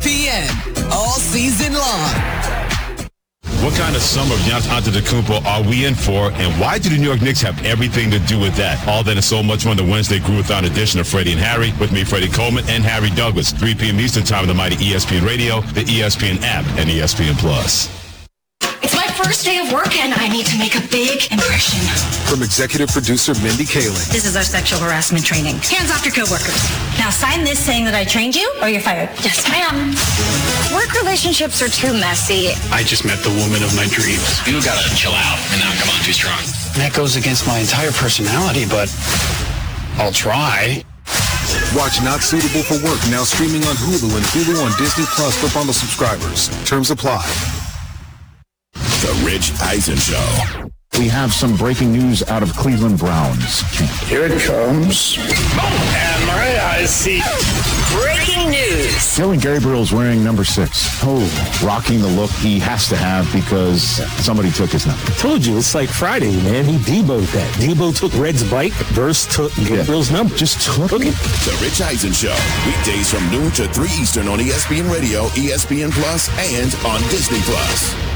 ESPN all season long. What kind of summer of Giannis Antetokounmpo are we in for, and why do the New York Knicks have everything to do with that? All that and so much more on the Wednesday Groove-a-thon edition of Freddie and Harry. With me, Freddie Coleman and Harry Douglas. 3 p.m. Eastern Time on the mighty ESPN Radio, the ESPN app, and ESPN Plus. It's my first day of work, and I need to make a big impression. From executive producer Mindy Kaling. This is our sexual harassment training. Hands off your coworkers. Now sign this saying that I trained you, or you're fired. Yes, ma'am. Work relationships are too messy. I just met the woman of my dreams. You gotta chill out and not come on too strong. That goes against my entire personality, but I'll try. Watch Not Suitable for Work now streaming on Hulu and Hulu on Disney Plus for bundle subscribers. Terms apply. The Rich Eisen Show. We have some breaking news out of Cleveland Browns. Here it comes. Oh, and my eyes see. Breaking news. Dylan Gabriel's wearing number 6. Oh, rocking the look he has to have because somebody took his number. Told you, it's like Friday, man. He Debo'd that. Debo took Red's bike. Verse took Gabriel's number. Just took it. The Rich Eisen Show. Weekdays from noon to 3 Eastern on ESPN Radio, ESPN Plus, and on Disney Plus.